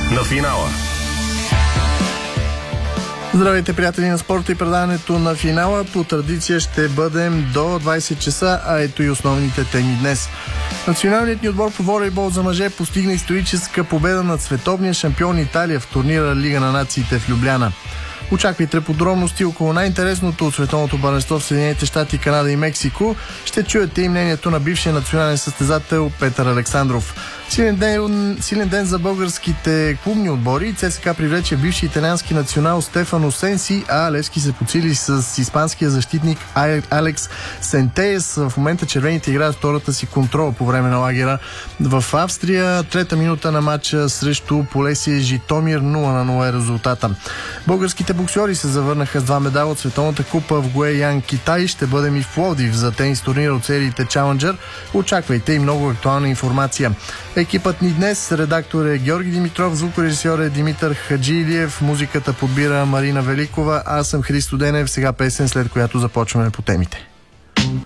на финала. Здравейте, приятели на спорта и предаването на финала. По традиция ще бъдем до 20 часа, а ето и основните теми днес. Националният ни отбор по волейбол за мъже постигна историческа победа над световния шампион Италия в турнира Лига на нациите в Любляна. Очаквайте подробности около най-интересното от световното първенство в Съединените щати, Канада и Мексико. Ще чуете и мнението на бившия национален състезател Петър Александров. Силен ден за българските клубни отбори. ЦСКА привлече бивши италиански национал Стефано Сенси, а Левски се подсили с испанския защитник Алекс Сентеес. В момента червените играят втората си контрола по време на лагера в Австрия. Трета минута на матча срещу Полесие Житомир, 0-0 е резултата. Българските боксьори се завърнаха с 2 медала от Световната купа в Гуейян, Китай. Ще бъдем и в Пловдив за тенис турнира от сериите Challenger. Очаквайте и много актуална информация. Екипът ни днес, редактор е Георги Димитров, звукорежисьор е Димитър Хаджилиев, музиката подбира Марина Великова, аз съм Христо Денев, сега песен, след която започваме по темите.